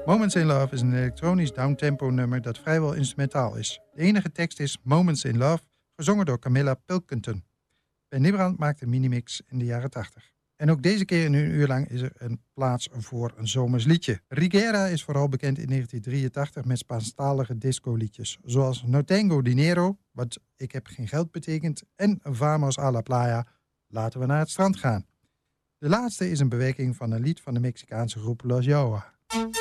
Moments in Love is een elektronisch downtempo nummer dat vrijwel instrumentaal is. De enige tekst is Moments in Love, gezongen door Camilla Pilkington. Ben Nibbrand maakte een minimix in de jaren 80. En ook deze keer in een uur lang is er een plaats voor een zomers liedje. Rigera is vooral bekend in 1983 met Spaanstalige discoliedjes. Zoals No Tengo Dinero, wat ik heb geen geld betekent, en Vamos a la Playa, laten we naar het strand gaan. De laatste is een bewerking van een lied van de Mexicaanse groep Los Yoa.